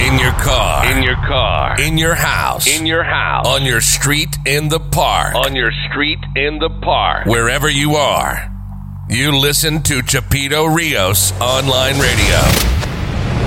In your car. In your car. In your house. In your house. On your street in the park. On your street in the park. Wherever you are, you listen to Chapito Rios Online Radio.